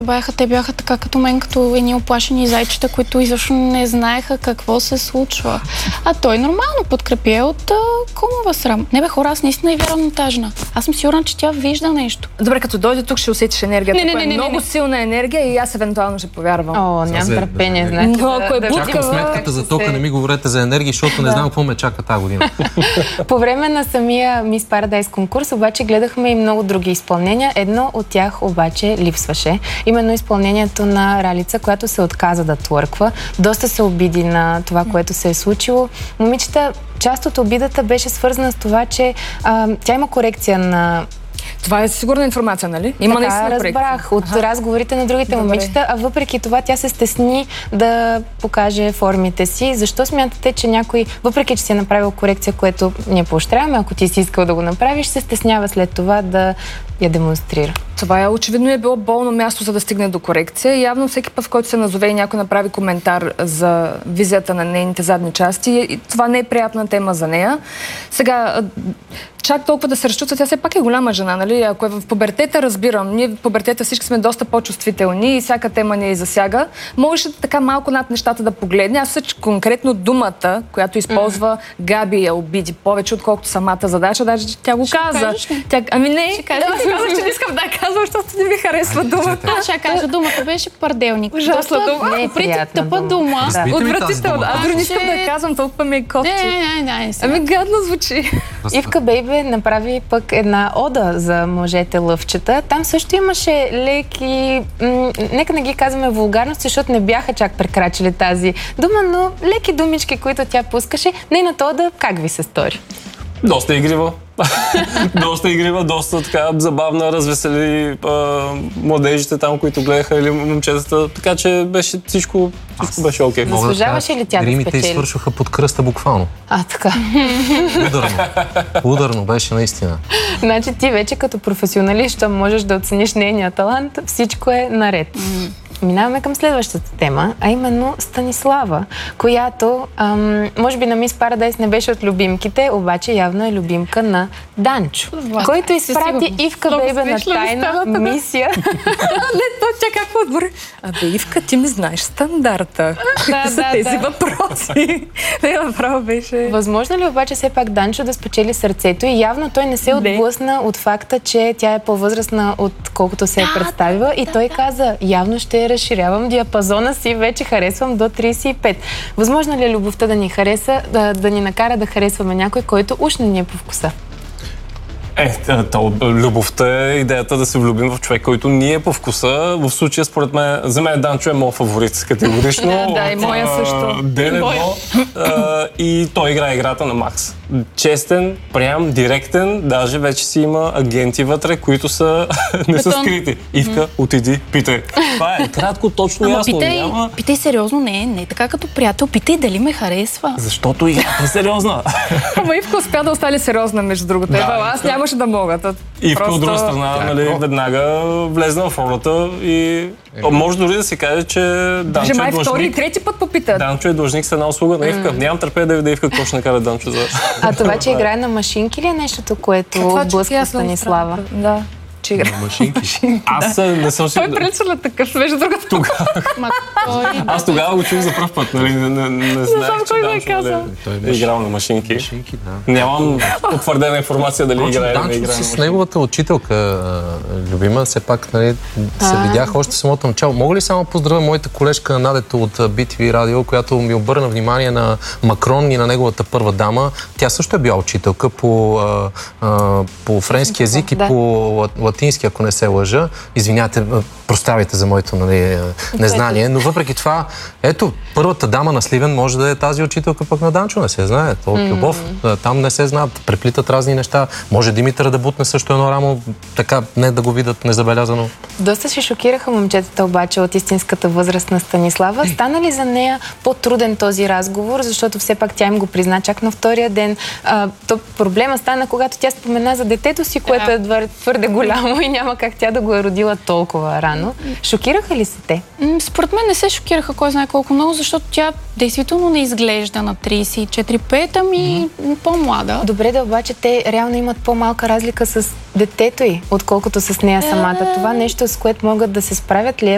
Те бяха така като мен, като едни оплашени зайчета, които изобщо не знаеха какво се случва. А той нормално подкрепи от кумова срам. Не бе, хора, аз наистина и вярвам на тажна. Аз съм сигурна, че тя вижда нещо. Добре, като дойде тук, ще усетиш енергията. Не, много силна енергия и аз евентуално ще повярвам. О, нямам търпение, знаете. Чакам сметката за тока, не ми говорете за енергия, защото не знам какво ме чака тази година. По време на самия Miss Paradise конкурс обаче гледахме и много други изпълнения. Едно от тях обаче липсваше. Именно изпълнението на Ралица, която се отказа да твърква. Доста се обиди на това, което се е случило. Момичета, част от обидата беше свързана с това, че тя има корекция на... Това е сигурна информация, нали? Има така разбрах от разговорите на другите момичета, а въпреки това тя се стесни да покаже формите си. Защо смятате, че някой, въпреки че си е направил корекция, което ние поощряваме, ако ти си искал да го направиш, се стеснява след това да я демонстрира? Това очевидно е било болно място, за да стигне до корекция. Явно всеки път, в който се назове и някой направи коментар за визията на нейните задни части, това не е приятна тема за нея. Сега, чак толкова да се разчувства, тя все пак е голяма жена, нали? Ако е в пубертета, разбирам. Ние в пубертета всички сме доста по-чувствителни и всяка тема ни засяга. Можеше така малко над нещата да погледне. Аз мисля, че конкретно думата, която използва Габи, я обиди повече, отколкото самата задача. Даже тя го каза. Ами не, казах, че не искам да казвам, защото не ми харесва думата. Аз ще кажа, думата беше парделник. Ужасна дума. Не е приятна тъпа дума. Отвратително. Аз дори не искам да я казвам, толкова ми е кофти. Не. Ами гадно звучи. Ивка Бейбе направи пък една ода за мъжете лъвчета. Там също имаше леки, нека не ги казваме вулгарности, защото не бяха чак прекрачили тази дума, но леки думички, които тя пускаше. Нейната ода, как ви се стори? Доста игрива. Доста така забавна, развесели младежите там, които гледаха, или момчетата. Така че беше всичко беше окей. Заслужаваше ли тя да спечели? Римите извършваха под кръста буквално. Така. Ударно беше наистина. Значи ти вече като професионалист, можеш да оцениш нейния талант, всичко е наред. Минаваме към следващата тема, а именно Станислава, която, може би на Miss Paradise не беше от любимките, обаче явно е любимка на Данчо, който изпрати Ивка Бейбе на тайна мисия. Тя какво отбори? Ивка, ти не знаеш стандарта. Какви са тези въпроси? Направо беше... Възможно ли обаче все пак Данчо да спечели сърцето и явно той не се отблъсна от факта, че тя е по-възрастна отколкото се е представила и той каза, явно ще разширявам диапазона си, вече харесвам до 35. Възможно ли е любовта да ни хареса, да ни накара да харесваме някой, който уж не ни е по вкуса? Любовта е идеята да се влюбим в човек, който ни е по вкуса. В случая, според мен, за мен Данчо е моят фаворит категорично. Да, и моя също. И той играе играта на Макс. Честен, прям, директен, даже вече си има агенти вътре, които са не са скрити. Ивка, отиди, питай. Това е кратко, точно, ясно. Питай сериозно, не така като приятел, питай дали ме харесва. Защото играта е сериозна. Ама Ивка успя да остане сериозна, между другото. Аз нямаше да мога. Ивка от друга страна, веднага влезна в ролята и може дори да се каже, че Данчо е длъжник. Втори и трети път попита. Данчо е длъжник с една услуга на Ивка. Нямам търпение да видя Ивка какво ще накара Данчо за... А това, че играе на машинки ли е нещото, което блъска Станислава? Да. Че игра. Аз не съм си... Той прилича на такъв, между другото. Аз тогава го чух за пръв път, нали? Не знаех, че Данчо е играл на машинки. Нямам потвърдена информация дали играе или не играе. Данчо с неговата учителка, любима, все пак се видях още самото начало. Мога ли само поздравя моята колежка Надето от BTV Радио, която ми обърна внимание на Макрон и на неговата първа дама. Тя също е била учителка по френски език и по латински, ако не се лъжа. Извинявайте, простявайте за моето незнание, но въпреки това, ето, първата дама на Сливен може да е тази учителка пък на Данчо, не се знае. То от любов. Там не се знаят, преплитат разни неща. Може Димитър да бутне също едно рамо, така не да го видят незабелязано. Доста се шокираха момчетата обаче от истинската възраст на Станислава. Стана ли за нея по-труден този разговор, защото все пак тя им го призна чак на втория ден. То проблема стана, когато тя спомена за детето си, което е твърде голямо и няма как тя да го е родила толкова рано. Шокираха ли се те? Според мен не се шокираха кой знае колко много, защото тя действително не изглежда на 34-5, ами по-млада. Добре, да, обаче те реално имат по-малка разлика с детето й, отколкото с нея самата. Това нещо, с което могат да се справят ли е